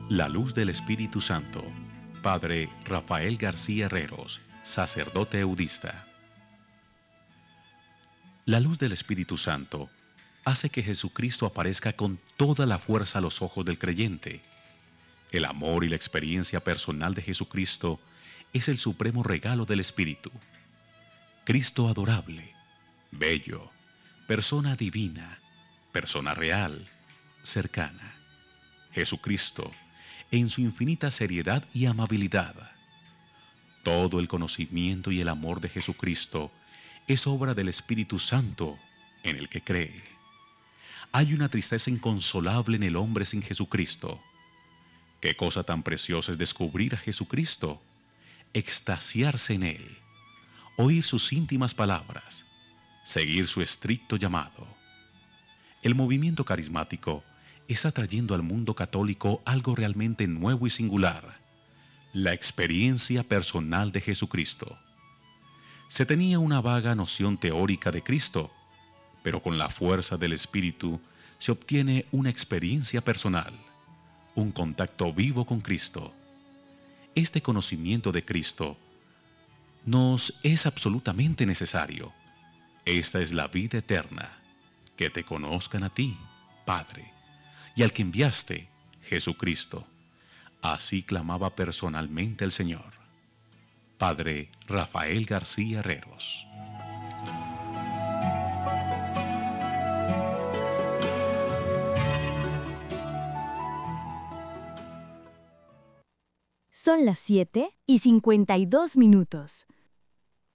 La luz del Espíritu Santo. Padre Rafael García Herreros, sacerdote eudista. La luz del Espíritu Santo hace que Jesucristo aparezca con toda la fuerza a los ojos del creyente. El amor y la experiencia personal de Jesucristo es el supremo regalo del Espíritu. Cristo adorable, bello, persona divina, persona real, cercana. Jesucristo, en su infinita seriedad y amabilidad. Todo el conocimiento y el amor de Jesucristo es obra del Espíritu Santo en el que cree. Hay una tristeza inconsolable en el hombre sin Jesucristo. Qué cosa tan preciosa es descubrir a Jesucristo, extasiarse en Él, oír sus íntimas palabras, seguir su estricto llamado. El movimiento carismático está trayendo al mundo católico algo realmente nuevo y singular: la experiencia personal de Jesucristo. Se tenía una vaga noción teórica de Cristo, pero con la fuerza del Espíritu se obtiene una experiencia personal, un contacto vivo con Cristo. Este conocimiento de Cristo nos es absolutamente necesario. Esta es la vida eterna, que te conozcan a ti, Padre, y al que enviaste, Jesucristo. Así clamaba personalmente el Señor. Padre Rafael García Herreros. Son las 7:52.